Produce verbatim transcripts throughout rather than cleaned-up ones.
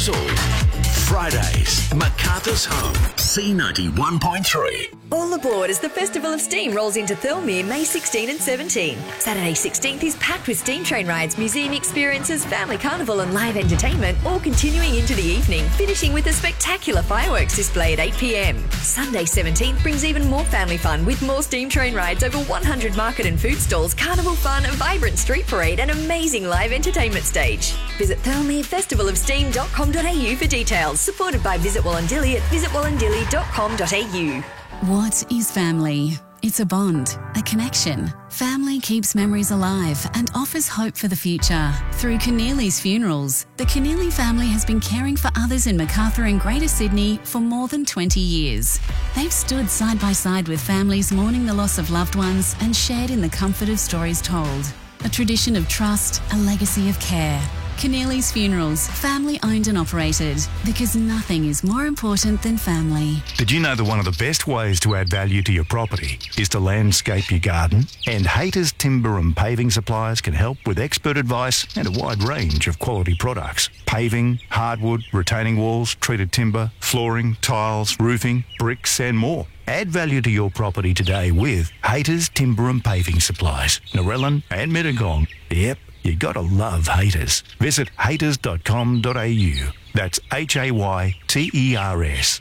us all. Fridays, Macarthur's Home, C ninety-one point three. All aboard as the Festival of Steam rolls into Thirlmere May sixteenth and seventeenth. Saturday sixteenth is packed with steam train rides, museum experiences, family carnival and live entertainment, all continuing into the evening, finishing with a spectacular fireworks display at eight p.m. Sunday seventeenth brings even more family fun with more steam train rides, over one hundred market and food stalls, carnival fun, a vibrant street parade and amazing live entertainment stage. Visit thirlmere festival of steam dot com dot a u for details. Supported by Visit Wollondilly at visit wollondilly dot com dot a u. What is family? It's a bond, a connection. Family keeps memories alive and offers hope for the future. Through Keneally's Funerals, the Keneally family has been caring for others in Macarthur and Greater Sydney for more than twenty years. They've stood side by side with families mourning the loss of loved ones and shared in the comfort of stories told. A tradition of trust, a legacy of care. Keneally's Funerals, family owned and operated, because nothing is more important than family. Did you know that one of the best ways to add value to your property is to landscape your garden? And Hayter's Timber and Paving Suppliers can help with expert advice and a wide range of quality products. Paving, hardwood, retaining walls, treated timber, flooring, tiles, roofing, bricks and more. Add value to your property today with Hayter's Timber and Paving Supplies, Narellan and Mittagong. Yep. You gotta love Hayters. Visit hayters dot com dot a u. That's H A Y T E R S.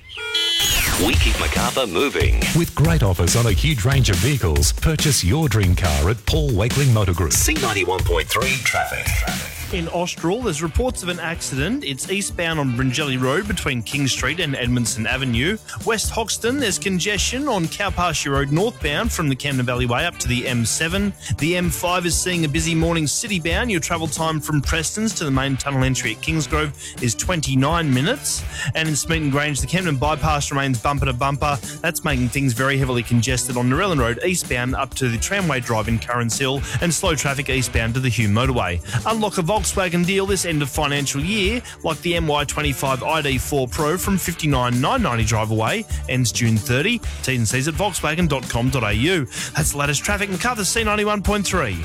We keep Macarthur moving. With great offers on a huge range of vehicles, purchase your dream car at Paul Wakeling Motor Group. C ninety-one point three traffic. In Austral, there's reports of an accident. It's eastbound on Bringelly Road between King Street and Edmondson Avenue. West Hoxton, there's congestion on Cowpasture Road northbound from the Camden Valley Way up to the M seven. The M five is seeing a busy morning citybound. Your travel time from Prestons to the main tunnel entry at Kingsgrove is twenty-nine minutes. And in Smeaton Grange, the Camden bypass remains bumper to bumper. That's making things very heavily congested on Narellan Road eastbound up to the Tramway Drive in Currans Hill and slow traffic eastbound to the Hume Motorway. Unlock a Volkswagen deal this end of financial year, like the M Y twenty-five I D four Pro from fifty-nine nine ninety drive away, ends June thirtieth. T's and C's at volkswagen dot com dot a u. That's the latest traffic. Macarthur C ninety-one point three.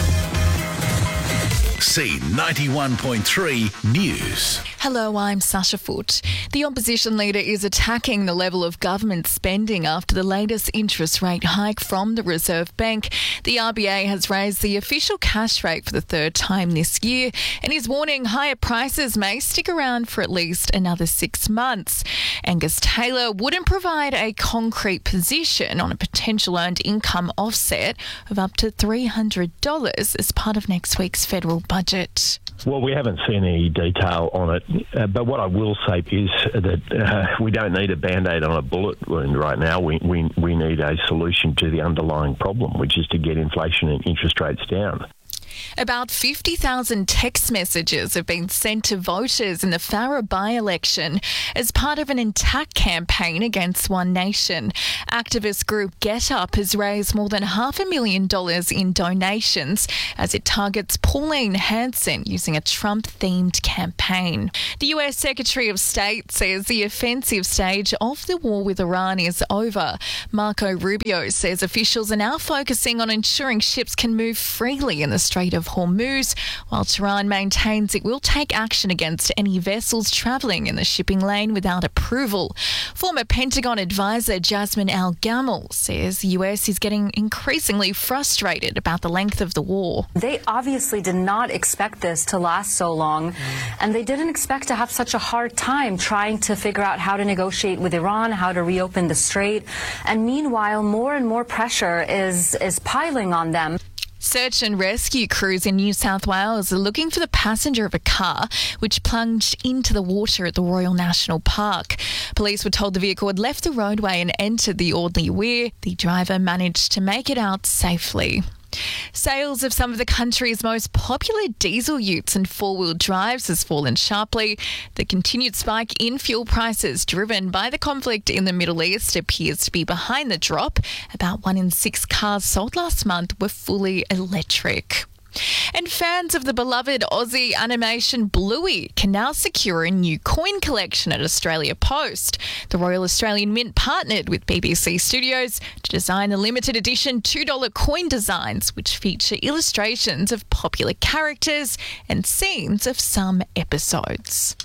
C ninety-one point three News. Hello, I'm Sasha Foote. The opposition leader is attacking the level of government spending after the latest interest rate hike from the Reserve Bank. The R B A has raised the official cash rate for the third time this year and is warning higher prices may stick around for at least another six months. Angus Taylor wouldn't provide a concrete position on a potential earned income offset of up to three hundred dollars as part of next week's federal budget. Well, we haven't seen any detail on it, uh, but what I will say is that uh, we don't need a Band-Aid on a bullet wound right now. We, we, we need a solution to the underlying problem, which is to get inflation and interest rates down. About fifty thousand text messages have been sent to voters in the Farrer by-election as part of an Intact campaign against One Nation. Activist group GetUp has raised more than half a million dollars in donations as it targets Pauline Hanson using a Trump-themed campaign. The U S Secretary of State says the offensive stage of the war with Iran is over. Marco Rubio says officials are now focusing on ensuring ships can move freely in the Strait of Hormuz, while Tehran maintains it will take action against any vessels travelling in the shipping lane without approval. Former Pentagon advisor Jasmine Al-Gamal says the U S is getting increasingly frustrated about the length of the war. They obviously did not expect this to last so long, and they didn't expect to have such a hard time trying to figure out how to negotiate with Iran, how to reopen the strait, and meanwhile more and more pressure is, is piling on them. Search and rescue crews in New South Wales are looking for the passenger of a car which plunged into the water at the Royal National Park. Police were told the vehicle had left the roadway and entered the Audley Weir. The driver managed to make it out safely. Sales of some of the country's most popular diesel utes and four-wheel drives has fallen sharply. The continued spike in fuel prices driven by the conflict in the Middle East appears to be behind the drop. About one in six cars sold last month were fully electric. And fans of the beloved Aussie animation Bluey can now secure a new coin collection at Australia Post. The Royal Australian Mint partnered with B B C Studios to design the limited edition two dollar coin designs, which feature illustrations of popular characters and scenes of some episodes.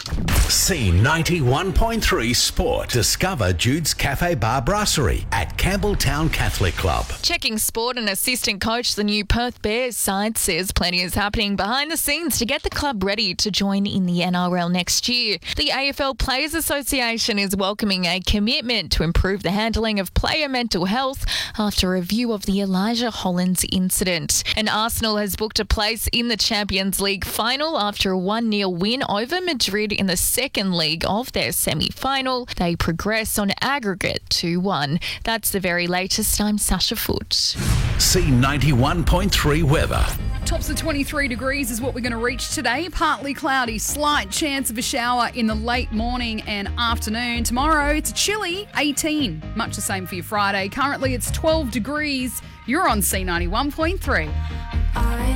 C ninety-one point three Sport. Discover Jude's Cafe Bar Brasserie at Campbelltown Catholic Club. Checking sport, and assistant coach the new Perth Bears side says plenty is happening behind the scenes to get the club ready to join in the N R L next year. The A F L Players Association is welcoming a commitment to improve the handling of player mental health after a review of the Elijah Hollins incident. And Arsenal has booked a place in the Champions League final after a one nil win over Madrid in the second leg of their semi-final. They progress on aggregate two one. That's the very latest. I'm Sasha Foote. C ninety-one point three weather. Tops of twenty-three degrees is what we're going to reach today. Partly cloudy, slight chance of a shower in the late morning and afternoon. Tomorrow it's chilly, eighteen. Much the same for your Friday. Currently it's twelve degrees. You're on C ninety-one point three.